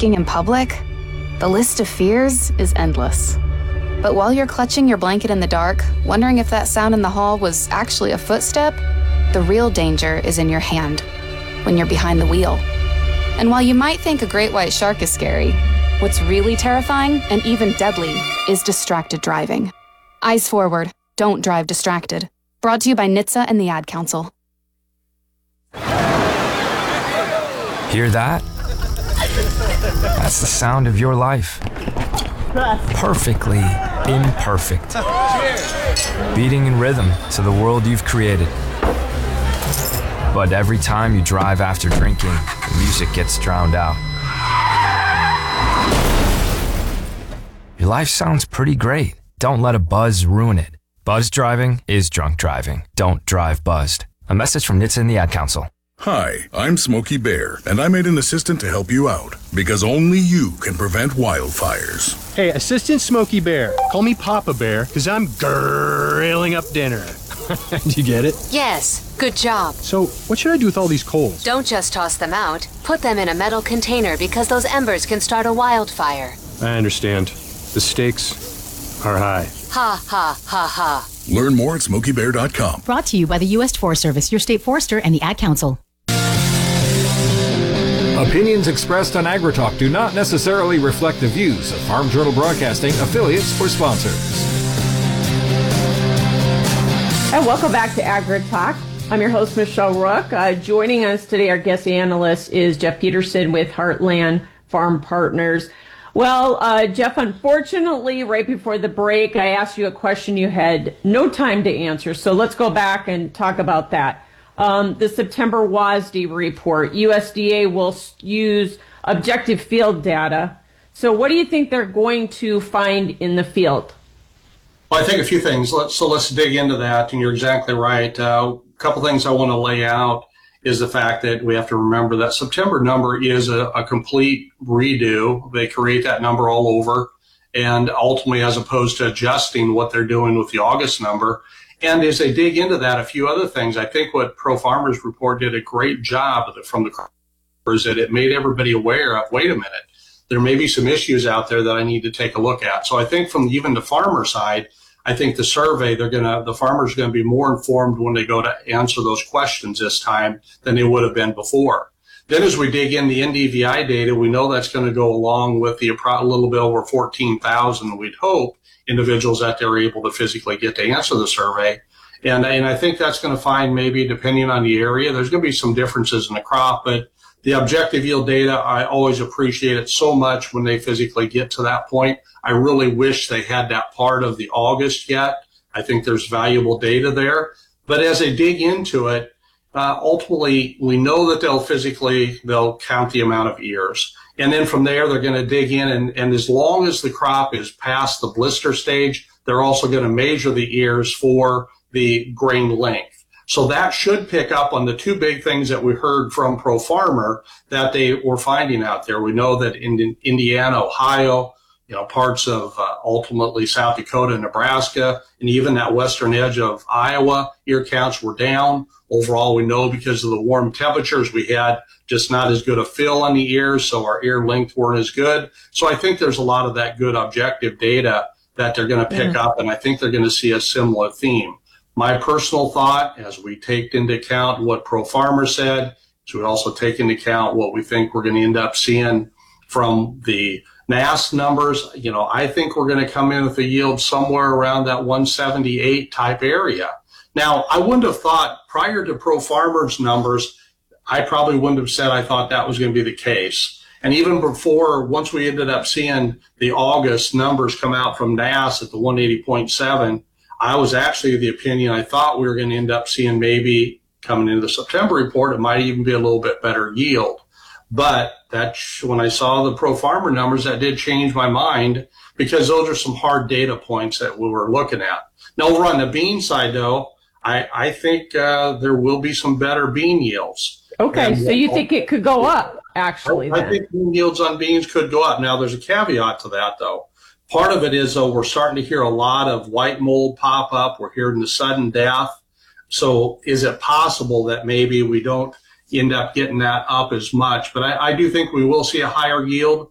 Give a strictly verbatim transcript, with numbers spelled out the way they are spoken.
speaking in public, the list of fears is endless. But while you're clutching your blanket in the dark, wondering if that sound in the hall was actually a footstep, the real danger is in your hand, when you're behind the wheel. And while you might think a great white shark is scary, what's really terrifying and even deadly is distracted driving. Eyes forward, don't drive distracted. Brought to you by N H T S A and the Ad Council. Hear that? That's the sound of your life. Perfectly imperfect. Beating in rhythm to the world you've created. But every time you drive after drinking, the music gets drowned out. Your life sounds pretty great. Don't let a buzz ruin it. Buzz driving is drunk driving. Don't drive buzzed. A message from N H T S A and the Ad Council. Hi, I'm Smokey Bear, and I made an assistant to help you out, because only you can prevent wildfires. Hey, Assistant Smokey Bear. Call me Papa Bear, because I'm grilling up dinner. Do you get it? Yes, good job. So, what should I do with all these coals? Don't just toss them out. Put them in a metal container because those embers can start a wildfire. I understand. The stakes are high. Ha, ha, ha, ha. Learn more at smokey bear dot com. Brought to you by the U S Forest Service, your state forester, and the Ad Council. Opinions expressed on AgriTalk do not necessarily reflect the views of Farm Journal Broadcasting, affiliates, or sponsors. And welcome back to AgriTalk. I'm your host, Michelle Rook. Uh, joining us today, our guest analyst is Jeff Peterson with Heartland Farm Partners. Well, uh, Jeff, unfortunately, right before the break, I asked you a question you had no time to answer. So let's go back and talk about that. Um, the September W A S D report, U S D A will use objective field data. So what do you think they're going to find in the field? Well, I think a few things. Let's, so let's dig into that. And you're exactly right. Uh, a couple things I want to lay out is the fact that we have to remember that September number is a, a complete redo. They create that number all over. And ultimately, as opposed to adjusting what they're doing with the August number. And as they dig into that, a few other things, I think what Pro Farmers Report did a great job from the is that it made everybody aware of, wait a minute, there may be some issues out there that I need to take a look at. So I think from even the farmer side, I think the survey, they're going to, the farmers are going to be more informed when they go to answer those questions this time than they would have been before. Then as we dig in the N D V I data, we know that's going to go along with the a little bit over fourteen thousand, we'd hope, individuals that they're able to physically get to answer the survey. And, and I think that's going to find maybe, depending on the area, there's going to be some differences in the crop, but the objective yield data, I always appreciate it so much when they physically get to that point. I really wish they had that part of the August yet. I think there's valuable data there. But as they dig into it, uh, ultimately, we know that they'll physically, they'll count the amount of ears. And then from there, they're going to dig in. And, and as long as the crop is past the blister stage, they're also going to measure the ears for the grain length. So that should pick up on the two big things that we heard from Pro Farmer that they were finding out there. We know that in Indiana, Ohio, you know, parts of uh, ultimately South Dakota, Nebraska, and even that western edge of Iowa, ear counts were down. Overall, we know because of the warm temperatures, we had just not as good a fill on the ears, so our ear length weren't as good. So I think there's a lot of that good objective data that they're going to pick yeah. up, and I think they're going to see a similar theme. My personal thought, as we take into account what Pro Farmer said, is we also take into account what we think we're going to end up seeing from the N A S numbers. You know, I think we're going to come in with a yield somewhere around that one seventy-eight type area. Now, I wouldn't have thought prior to Pro Farmer's numbers, I probably wouldn't have said I thought that was going to be the case. And even before, once we ended up seeing the August numbers come out from N A S at the one eighty point seven, I was actually of the opinion I thought we were going to end up seeing maybe coming into the September report, it might even be a little bit better yield. But that when I saw the Pro Farmer numbers, that did change my mind because those are some hard data points that we were looking at. Now, over on the bean side, though, I, I think uh, there will be some better bean yields. Okay, and, so you think it could go up, actually? I, I then. think bean yields on beans could go up. Now, there's a caveat to that, though. Part of it is, though, we're starting to hear a lot of white mold pop up. We're hearing the sudden death. So is it possible that maybe we don't end up getting that up as much? But I, I do think we will see a higher yield.